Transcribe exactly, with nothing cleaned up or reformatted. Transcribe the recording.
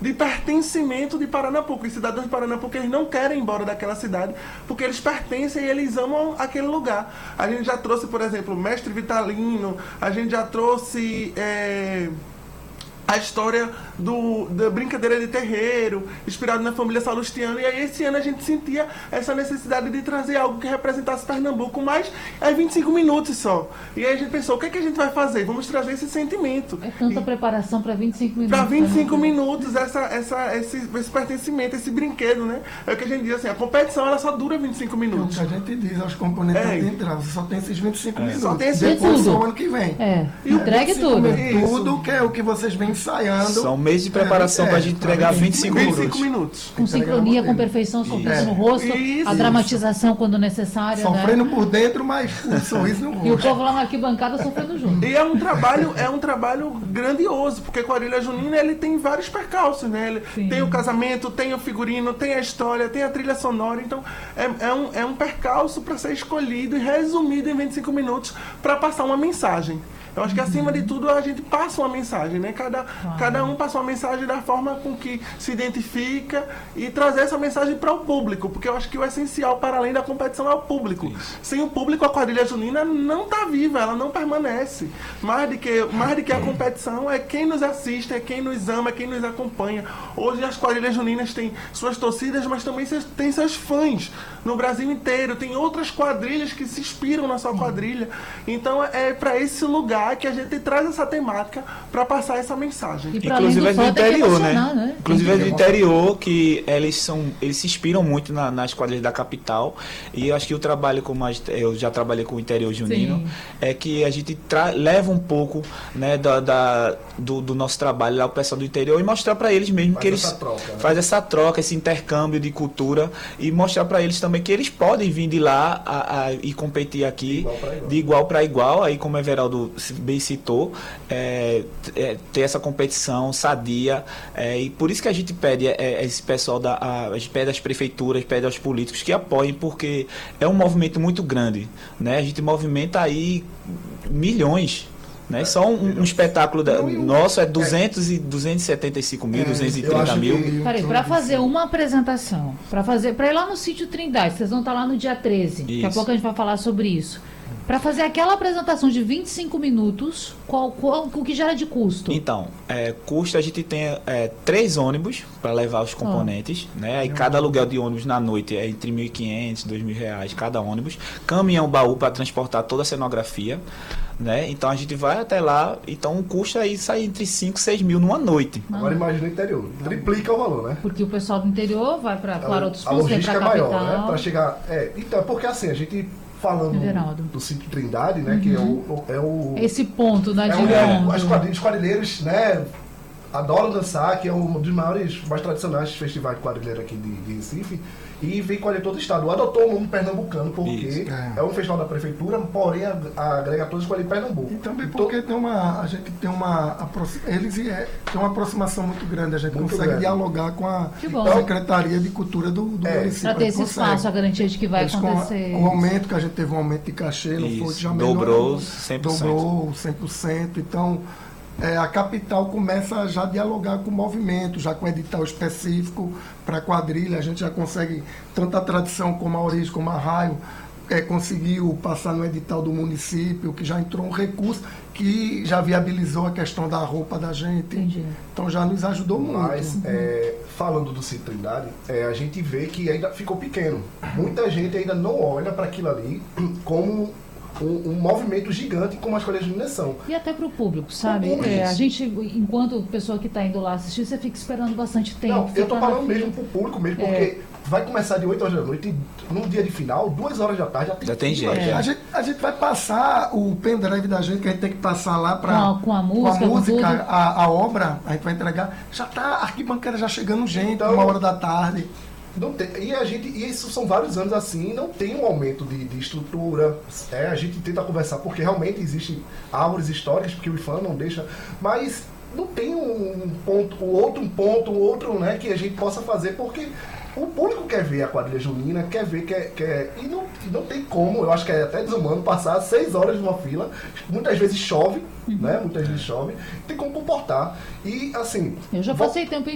de pertencimento de Paranapuca. Os cidadãos de Paranapuca, eles não querem ir embora daquela cidade, porque eles pertencem e eles amam aquele lugar. A gente já trouxe, por exemplo, o Mestre Vitalino, a gente já trouxe... É, a história do, da brincadeira de terreiro, inspirado na família Salustiana, e aí esse ano a gente sentia essa necessidade de trazer algo que representasse Pernambuco, mas é vinte e cinco minutos só. E aí a gente pensou, o que é que a gente vai fazer? Vamos trazer esse sentimento. É tanta e, preparação para vinte e cinco minutos. Para vinte e cinco minutos, essa, essa, esse, esse pertencimento, esse brinquedo, né? É o que a gente diz assim, a competição ela só dura vinte e cinco minutos. É o que a gente diz aos componentes É. de entrada, você só tem esses vinte e cinco É. minutos. Só tem esse Depois tudo. só o ano que vem. É, E entregue vinte e cinco tudo. minutos, tudo Isso. que é o que vocês vêm ensaiando. São meses de preparação É, para a é, gente entregar vinte e cinco vinte e cinco minutos. minutos. Com sincronia, com perfeição, sorriso Isso. no rosto, Isso. a dramatização quando necessária. Sofrendo né? por dentro, mas com um sorriso no E o rosto. povo lá na arquibancada sofrendo junto. E é um trabalho, é um trabalho grandioso, porque Quadrilha Junina ele tem vários percalços, né? Ele Sim. tem o casamento, tem o figurino, tem a história, tem a trilha sonora, então é, é, um, é um percalço para ser escolhido e resumido em vinte e cinco minutos para passar uma mensagem. Eu acho que acima de tudo a gente passa uma mensagem, né? Cada, Claro. cada um passa uma mensagem da forma com que se identifica e trazer essa mensagem para o público, porque eu acho que o essencial para além da competição é o público. Isso. Sem o público a Quadrilha Junina não está viva, ela não permanece. Mais do que, mais do que a competição é quem nos assiste, é quem nos ama, é quem nos acompanha. Hoje as Quadrilhas Juninas têm suas torcidas, mas também seus- têm seus fãs no Brasil inteiro. Tem outras quadrilhas que se inspiram na sua quadrilha. Então é para esse lugar que a gente traz essa temática para passar essa mensagem. E para além Inclusive do é do fã, tem que interior, né? emocionar, né? Inclusive é Tem do que interior que eles são, eles se inspiram muito na- nas quadrilhas da capital. E eu acho que o trabalho, como a gente- eu já trabalhei com o interior junino, Sim. é que a gente tra- leva um pouco, né, da, da- do, do nosso trabalho lá, o pessoal do interior, e mostrar para eles mesmo Faz que eles essa troca, né? faz essa troca, esse intercâmbio de cultura, e mostrar para eles também que eles podem vir de lá a- a- e competir aqui Igual pra igual. de igual para igual. Aí, como o Everaldo bem citou, é, é, ter essa competição sadia, é, e por isso que a gente pede é, é, esse pessoal da, a, a gente pede às prefeituras, pede aos políticos que apoiem, porque é um movimento muito grande, né? A gente movimenta aí milhões. Né? Só um, um espetáculo da- Não, e o- nosso é duzentos e duzentos e setenta e cinco mil, É, duzentos e eu trinta acho mil. que- Peraí, para fazer uma apresentação, para fazer, para ir lá no sítio Trindade, vocês vão estar lá no dia treze. Daqui a Isso. pouco a gente vai falar sobre isso. Para fazer aquela apresentação de vinte e cinco minutos, qual, qual o que gera de custo? Então, é, custo a gente tem é, três ônibus para levar os componentes, né? Aí cada aluguel de ônibus na noite é entre mil e quinhentos, dois mil reais cada ônibus. Caminhão baú para transportar toda a cenografia, né? Então a gente vai até lá, então o custo aí sai entre cinco e seis mil numa noite. Agora imagina o interior. Triplica o valor, né? Porque o pessoal do interior vai para, claro, outros a pontos, vem logística para é a maior, capital. né? Para chegar. É, então, porque assim, a gente falando Everaldo. do sítio Trindade, né? Que é o. É o Esse ponto, né, é de onde é, encontro. os quadrilhos, os quadrilheiros, né? Adoram dançar, que é um dos maiores, mais tradicionais festivais de quadrilheiro aqui de, de Recife. E vem colher todo o estado. Adotou o nome pernambucano, porque Isso. É. é um festival da prefeitura, porém a- agrega todos os quadrilhos de Pernambuco. E também Então, porque tem uma, a gente tem uma aproxi- eles é, tem uma aproximação muito grande, a gente Muito consegue grande. dialogar com a Que bom. Secretaria de Cultura do, do É. município. Para ter a esse gente consegue. espaço, a garantia de que vai Eles com a- acontecer. o aumento que a gente teve, um aumento de cachê, não foi, Isso, já dobrou melhorou, cem por cento. dobrou cem por cento. Então, é, a capital começa já a dialogar com o movimento, já com edital específico para quadrilha, a gente já consegue, tanto a tradição como a origem, como a raio, é, conseguiu passar no edital do município, que já entrou um recurso que já viabilizou a questão da roupa da gente. Entendi. Então já nos ajudou Mas, muito. é, falando do sítio Trindade, é, a gente vê que ainda ficou pequeno. Muita gente ainda não olha para aquilo ali como um, um movimento gigante como as colheitas de são. E até para o público, sabe? público, É, a isso. gente, enquanto pessoa que está indo lá assistir, você fica esperando bastante tempo. Não, eu tô fica na falando fila. mesmo pro público mesmo, É. porque vai começar de oito horas da noite e no dia de final, duas horas da tarde, já tem, Já tem fila, gente. É. A gente, a gente vai passar o pendrive da gente, que a gente tem que passar lá para Com a- com a música, com tudo. a, a obra, a gente vai entregar. Já tá a arquibancada já chegando gente, Então- uma hora da tarde. Não tem, e a gente, e isso são vários anos assim, não tem um aumento de, de estrutura. É, a gente tenta conversar, porque realmente existem árvores históricas, porque o I F A M não deixa, mas não tem um ponto, um outro um ponto, um outro, né, que a gente possa fazer, porque o público quer ver a quadrilha junina, quer ver, quer, quer e, não, e não tem como, eu acho que é até desumano passar seis horas numa fila, muitas vezes chove, né, muitas vezes chove, tem como comportar. E assim... Eu já vo- passei tempo em